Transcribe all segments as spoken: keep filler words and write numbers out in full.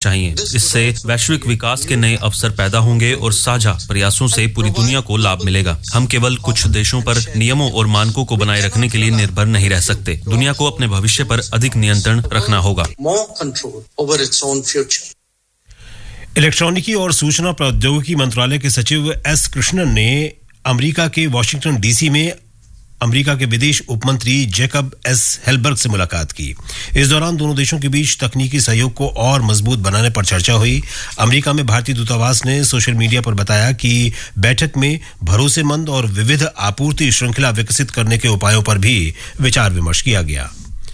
चाहिए। इससे वैश्विक विकास के नए अवसर पैदा होंगे और साझा प्रयासों से पूरी दुनिया को लाभ मिलेगा। हम केवल कुछ देशों पर नियमों और मानकों को बनाए रखने के लिए निर्भर नहीं रह सकते। दुनिया को अपने भविष्य पर अधिक नियंत्रण रखना होगा। इलेक्ट्रॉनिकी और सूचना प्रौद्योगिकी मंत्रालय के सचिव एस कृष्णन ने अमेरिका के वॉशिंगटन डीसी में अमेरिका के विदेश उपमंत्री जैकब एस हेलबर्ग से मुलाकात की। इस दौरान दोनों देशों के बीच तकनीकी सहयोग को और मजबूत बनाने पर चर्चा हुई। अमेरिका में भारतीय दूतावास ने सोशल मीडिया पर बताया कि बैठक में भरोसेमंद और विविध आपूर्ति श्रृंखला विकसित करने के उपायों पर भी विचार विमर्श किया गया।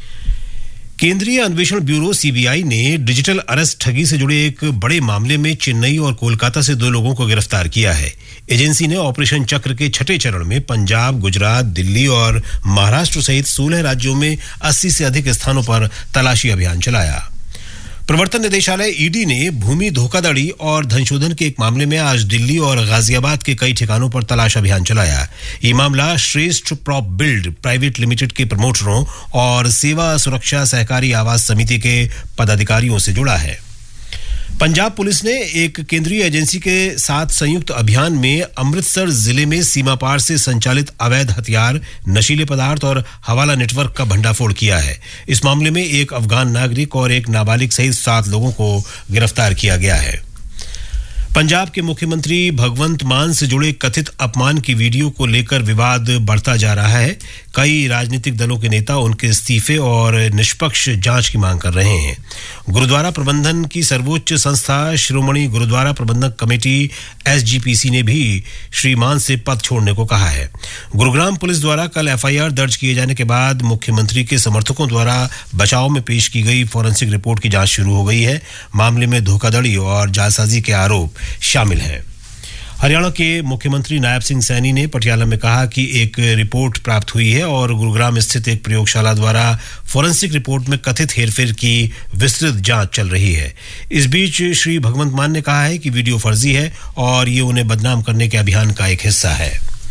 केंद्रीय अन्वेषण ब्यूरो सीबीआई ने डिजिटल अरेस्ट ठगी से जुड़े एक बड़े मामले में चेन्नई और कोलकाता से दो लोगों को गिरफ्तार किया है। एजेंसी ने ऑपरेशन चक्र के छठे चरण में पंजाब, गुजरात, दिल्ली और महाराष्ट्र सहित सोलह राज्यों में अस्सी से अधिक स्थानों पर तलाशी अभियान चलाया। प्रवर्तन निदेशालय ईडी ने भूमि धोखाधड़ी और धनशोधन के एक मामले में आज दिल्ली और गाजियाबाद के कई ठिकानों पर तलाश अभियान चलाया। ये मामला श्रेष्ठ प्रॉप बिल्ड प्राइवेट लिमिटेड के प्रमोटरों और सेवा सुरक्षा सहकारी आवास समिति के पदाधिकारियों से जुड़ा है। पंजाब पुलिस ने एक केंद्रीय एजेंसी के साथ संयुक्त अभियान में अमृतसर जिले में सीमा पार से संचालित अवैध हथियार, नशीले पदार्थ और हवाला नेटवर्क का भंडाफोड़ किया है। इस मामले में एक अफगान नागरिक और एक नाबालिग सहित सात लोगों को गिरफ्तार किया गया है। पंजाब के मुख्यमंत्री भगवंत मान से जुड़े कथित अपमान की वीडियो को लेकर विवाद बढ़ता जा रहा है। कई राजनीतिक दलों के नेता उनके इस्तीफे और निष्पक्ष जांच की मांग कर रहे हैं। गुरुद्वारा प्रबंधन की सर्वोच्च संस्था श्रोमणी गुरुद्वारा प्रबंधक कमेटी एसजीपीसी ने भी श्री मान से पद छोड़ने को कहा है। गुरुग्राम पुलिस द्वारा कल एफआईआर दर्ज किए जाने के बाद मुख्यमंत्री के समर्थकों द्वारा बचाव में पेश की गई फोरेंसिक रिपोर्ट की जांच शुरू हो गई है। मामले में धोखाधड़ी और जालसाजी के आरोप शामिल हैं। हरियाणा के मुख्यमंत्री नायब सिंह सैनी ने पटियाला में कहा कि एक रिपोर्ट प्राप्त हुई है और गुरुग्राम स्थित एक प्रयोगशाला द्वारा फोरेंसिक रिपोर्ट में कथित हेरफेर की विस्तृत जांच चल रही है। इस बीच श्री भगवंत मान ने कहा है कि वीडियो फर्जी है और ये उन्हें बदनाम करने के अभियान का एक हिस्सा है।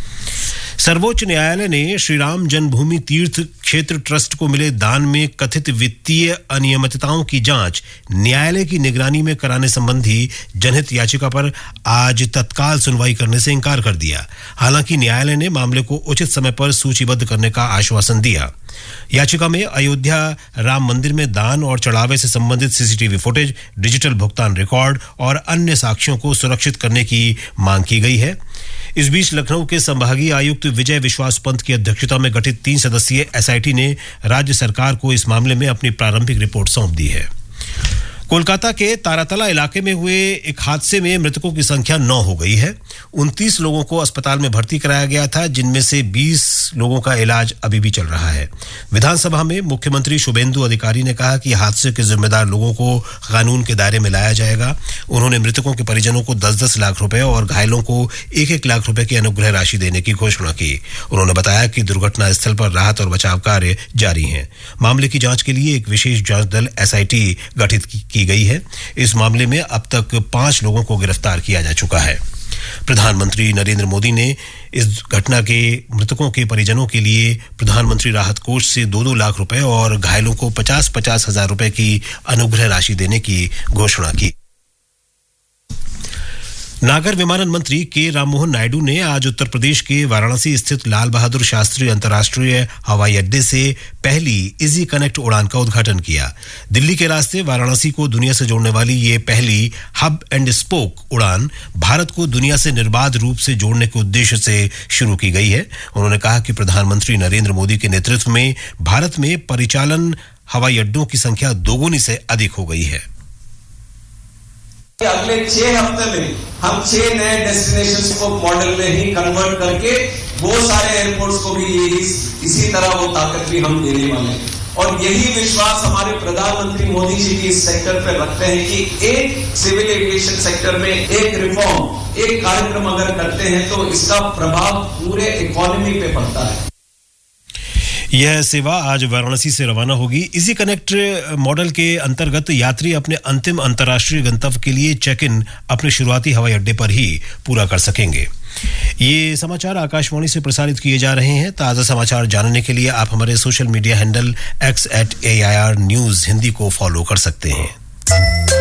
सर्वोच्च न्यायालय ने श्री राम जन्मभूमि तीर्थ क्षेत्र ट्रस्ट को मिले दान में कथित वित्तीय अनियमितताओं की जांच न्यायालय की निगरानी में कराने संबंधी जनहित याचिका पर आज तत्काल सुनवाई करने से इनकार कर दिया। हालांकि न्यायालय ने मामले को उचित समय पर सूचीबद्ध करने का आश्वासन दिया। याचिका में अयोध्या राम मंदिर में दान और चढ़ावे से संबंधित सीसीटीवी फुटेज, डिजिटल भुगतान रिकॉर्ड और अन्य साक्ष्यों को सुरक्षित करने की मांग की गई है। इस बीच लखनऊ के संभागीय आयुक्त विजय विश्वास पंत की अध्यक्षता में गठित तीन सदस्यीय एसआईटी ने राज्य सरकार को इस मामले में अपनी प्रारंभिक रिपोर्ट सौंप दी है। कोलकाता के तारातला इलाके में हुए एक हादसे में मृतकों की संख्या नौ हो गई है। उनतीस लोगों को अस्पताल में भर्ती कराया गया था, जिनमें से बीस लोगों का इलाज अभी भी चल रहा है। विधानसभा में मुख्यमंत्री शुभेंदु अधिकारी ने कहा कि हादसे के जिम्मेदार लोगों को कानून के दायरे में लाया जाएगा। उन्होंने मृतकों के परिजनों को दस दस लाख रुपए और घायलों को एक एक लाख रुपए की अनुग्रह राशि देने की घोषणा की। उन्होंने बताया कि दुर्घटना स्थल पर राहत और बचाव कार्य जारी है। मामले की जांच के लिए एक विशेष जांच दल एसआईटी गठित की गई है। इस मामले में अब तक पांच लोगों को गिरफ्तार किया जा चुका है। प्रधानमंत्री नरेंद्र मोदी ने इस घटना के मृतकों के परिजनों के लिए प्रधानमंत्री राहत कोष से दो दो लाख रुपए और घायलों को पचास पचास हजार रुपए की अनुग्रह राशि देने की घोषणा की। नागर विमानन मंत्री के राममोहन नायडू ने आज उत्तर प्रदेश के वाराणसी स्थित लाल बहादुर शास्त्री अंतर्राष्ट्रीय हवाई अड्डे से पहली इजी कनेक्ट उड़ान का उद्घाटन किया। दिल्ली के रास्ते वाराणसी को दुनिया से जोड़ने वाली ये पहली हब एंड स्पोक उड़ान भारत को दुनिया से निर्बाध रूप से जोड़ने के उद्देश्य से शुरू की गई है। उन्होंने कहा कि प्रधानमंत्री नरेंद्र मोदी के नेतृत्व में भारत में परिचालन हवाई अड्डों की संख्या दोगुनी से अधिक हो गई है। अगले छह हफ्ते में हम छह नए डेस्टिनेशंस को मॉडल में ही कन्वर्ट करके वो सारे एयरपोर्ट्स को भी ये इस, इसी तरह वो ताकत भी हम देने वाले हैं। और यही विश्वास हमारे प्रधानमंत्री मोदी जी भी इस सेक्टर पे रखते हैं कि एक सिविल एविएशन सेक्टर में एक रिफॉर्म, एक कार्यक्रम अगर करते हैं तो इसका प्रभाव पूरे इकोनॉमी पे पड़ता है। यह सेवा आज वाराणसी से रवाना होगी। इजी कनेक्ट मॉडल के अंतर्गत यात्री अपने अंतिम अंतर्राष्ट्रीय गंतव्य के लिए चेक इन अपने शुरुआती हवाई अड्डे पर ही पूरा कर सकेंगे। ये समाचार आकाशवाणी से प्रसारित किए जा रहे हैं। ताजा समाचार जानने के लिए आप हमारे social media handle x eight A I R news Hindi को फॉलो कर सकते हैं।